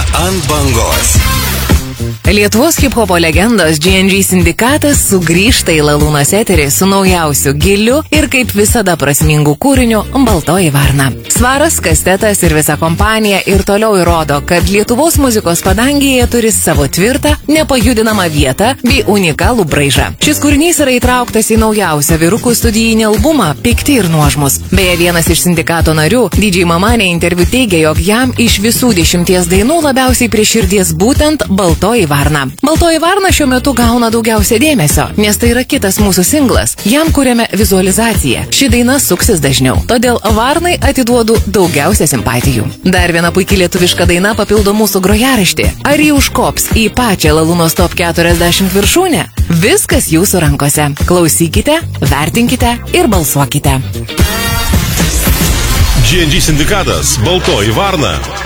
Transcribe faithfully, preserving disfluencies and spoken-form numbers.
ant bangos. Lietuvos hip-hopo legendos G N G sindikatas sugrįžta į Lalūnos eterį su naujausiu giliu ir kaip visada prasmingu kūriniu Baltoji varna. Svaras, kastetas ir visa kompanija ir toliau įrodo, kad Lietuvos muzikos padangėje turi savo tvirtą, nepajudinamą vietą bei unikalų braižą. Šis kūrinys yra įtrauktas į naujausią vyrukų studijinį albumą Pikti ir nuožmus. Beje, vienas iš sindikato narių, D J Mamanė interviu teigia, jog jam iš visų dešimties dainų labiausiai prie širdies būtent Baltoji varna. Baltoji varna šiuo metu gauna daugiausia dėmesio, nes tai yra kitas mūsų singlas. Jam kuriame vizualizaciją. Ši daina suksis dažniau, todėl varnai atiduodu daugiausia simpatijų. Dar viena puikiai lietuviška daina papildo mūsų grojaraštį. Ar ji užkops į pačią Lalūnos top keturiasdešimt viršūnę? Viskas jūsų rankose. Klausykite, vertinkite ir balsuokite. G N G sindikatas Baltoji varna.